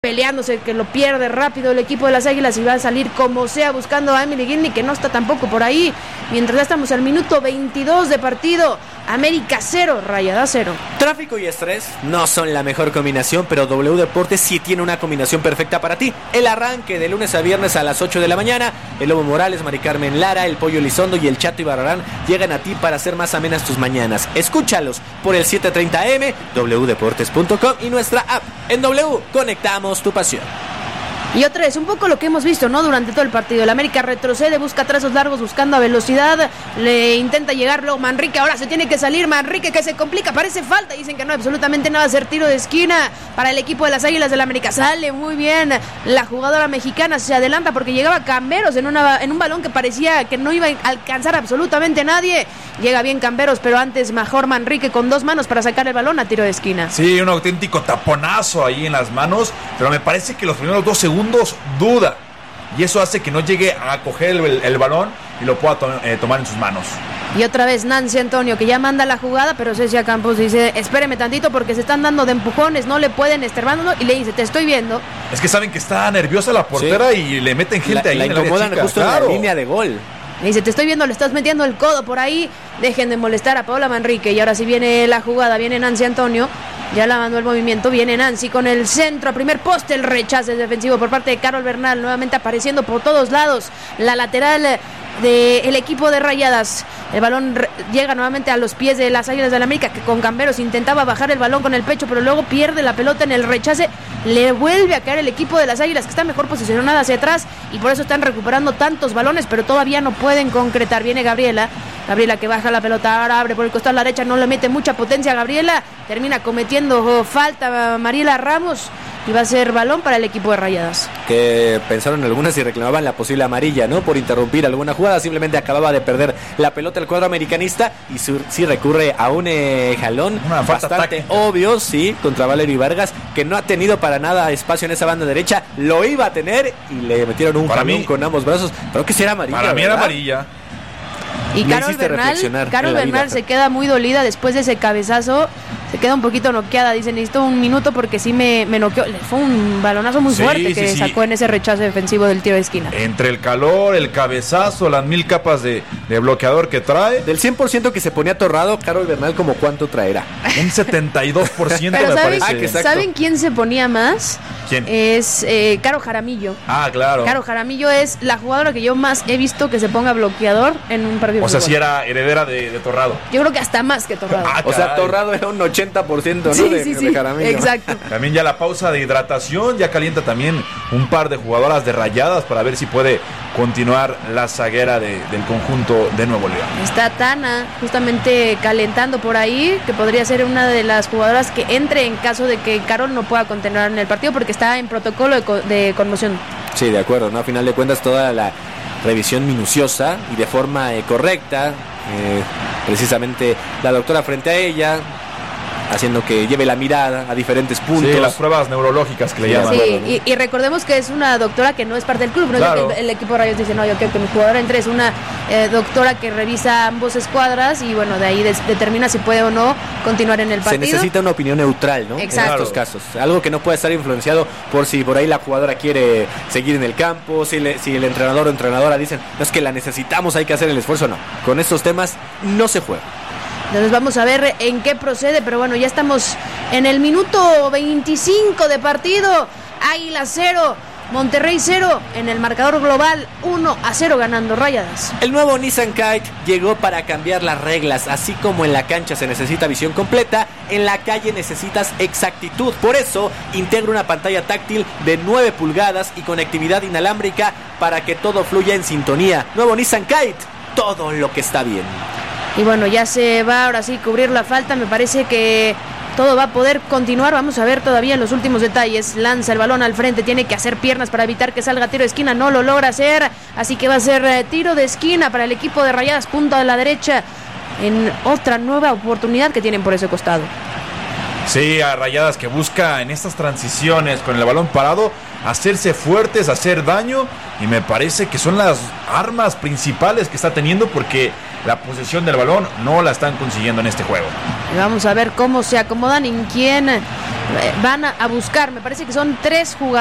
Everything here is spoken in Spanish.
peleándose, que lo pierde rápido el equipo de las Águilas y va a salir como sea buscando a Emily Guiney, que no está tampoco por ahí, mientras ya estamos al minuto 22 de partido. América 0, Rayadas 0. Tráfico y estrés no son la mejor combinación, pero W Deportes sí tiene una combinación perfecta para ti. El arranque de lunes a viernes a las 8 de la mañana. El Lobo Morales, Mari Carmen Lara, el Pollo Elizondo y el Chato Ibarrarán llegan a ti para hacer más amenas tus mañanas. Escúchalos por el 7:30 AM, wdeportes.com y nuestra app. En W, conectamos tu pasión. Y otra vez, un poco lo que hemos visto, ¿no? Durante todo el partido. El América retrocede, busca trazos largos, buscando a velocidad. Le intenta llegar luego Manrique. Ahora se tiene que salir Manrique, que se complica. Parece falta. Dicen que no, absolutamente nada. Hacer tiro de esquina para el equipo de las Águilas del América. Sale muy bien la jugadora mexicana. Se adelanta porque llegaba Camberos en un balón que parecía que no iba a alcanzar absolutamente nadie. Llega bien Camberos, pero antes mejor Manrique con dos manos para sacar el balón a tiro de esquina. Sí, un auténtico taponazo ahí en las manos. Pero me parece que los primeros 2 segundos duda, y eso hace que no llegue a coger el balón y lo pueda tomar en sus manos. Y otra vez Nancy Antonio, que ya manda la jugada, pero Cecia Campos dice, espéreme tantito porque se están dando de empujones, no le pueden estorbarlo, y le dice, te estoy viendo. Es que saben que está nerviosa la portera, sí, y le meten gente ahí. La incomodan justo en la línea de gol. Le dice, te estoy viendo, le estás metiendo el codo por ahí, dejen de molestar a Paola Manrique. Y ahora sí viene la jugada, viene Nancy Antonio, ya la mandó el movimiento, viene Nancy con el centro a primer poste, el rechazo defensivo por parte de Carol Bernal, nuevamente apareciendo por todos lados, la lateral del equipo de Rayadas. El balón llega nuevamente a los pies de las Águilas del América, que con Camberos intentaba bajar el balón con el pecho, pero luego pierde la pelota en el rechace. Le vuelve a caer el equipo de las Águilas, que está mejor posicionada hacia atrás, y por eso están recuperando tantos balones, pero todavía no pueden concretar. Viene Gabriela que baja la pelota, ahora abre por el costado a la derecha, no le mete mucha potencia a Gabriela, termina cometiendo falta Mariela Ramos, y va a ser balón para el equipo de Rayadas. Que pensaron algunas y reclamaban la posible amarilla, ¿no? Por interrumpir alguna jugada. Simplemente acababa de perder la pelota el cuadro americanista y sí recurre a un jalón bastante obvio, sí, contra Valery Vargas, que no ha tenido para nada espacio en esa banda derecha. Lo iba a tener y le metieron un jalón con ambos brazos. Pero que sí era amarilla. Para mí era amarilla. Y Carol Bernal se queda muy dolida después de ese cabezazo. Se queda un poquito noqueada. Dice, necesito un minuto porque sí me noqueó. Fue un balonazo muy fuerte que sacó en ese rechazo defensivo del tiro de esquina. Entre el calor, el cabezazo, las 1000 capas de bloqueador que trae. Del 100% que se ponía atorrado, Carol Bernal, ¿como cuánto traerá? Un 72% me parece. ¿Saben quién se ponía más? ¿Quién? Es Caro Jaramillo. Ah, claro. Caro Jaramillo es la jugadora que yo más he visto que se ponga bloqueador en un partido. O sea, sí era heredera de Torrado. Yo creo que hasta más que Torrado. O sea, Torrado era un 80%, ¿no? Sí, de Jaramillo. Exacto. También ya la pausa de hidratación, ya calienta también un par de jugadoras de Rayadas para ver si puede continuar la zaguera del conjunto de Nuevo León. Está Tana justamente calentando por ahí, que podría ser una de las jugadoras que entre en caso de que Carol no pueda continuar en el partido porque está en protocolo de conmoción. Sí, de acuerdo, ¿no? A final de cuentas toda la revisión minuciosa y de forma correcta, precisamente la doctora frente a ella, haciendo que lleve la mirada a diferentes puntos. Sí, las pruebas neurológicas que le llaman. Sí, y recordemos que es una doctora que no es parte del club, no claro. Es que el equipo de Rayos dice, no, yo quiero que mi jugadora entre, es una doctora que revisa ambos escuadras y bueno, de ahí determina si puede o no continuar en el partido. Se necesita una opinión neutral, ¿no? Exacto. En estos casos, algo que no puede estar influenciado por si por ahí la jugadora quiere seguir en el campo, si el entrenador o entrenadora dicen, no, es que la necesitamos, hay que hacer el esfuerzo, no. Con estos temas no se juega. Entonces vamos a ver en qué procede, pero bueno, ya estamos en el minuto 25 de partido. Águila 0, Monterrey 0, en el marcador global 1-0 ganando Rayadas. El nuevo Nissan Kite llegó para cambiar las reglas, así como en la cancha se necesita visión completa, en la calle necesitas exactitud. Por eso integra una pantalla táctil de 9 pulgadas y conectividad inalámbrica para que todo fluya en sintonía. Nuevo Nissan Kite, todo lo que está bien. Y bueno, ya se va ahora sí cubrir la falta. Me parece que todo va a poder continuar. Vamos a ver todavía en los últimos detalles. Lanza el balón al frente, tiene que hacer piernas para evitar que salga tiro de esquina. No lo logra hacer, así que va a ser tiro de esquina para el equipo de Rayadas, punta de la derecha, en otra nueva oportunidad que tienen por ese costado. Sí, a Rayadas que busca en estas transiciones con el balón parado hacerse fuertes, hacer daño, y me parece que son las armas principales que está teniendo, porque la posesión del balón no la están consiguiendo en este juego. Y vamos a ver cómo se acomodan, en quién van a buscar. Me parece que son 3 jugadores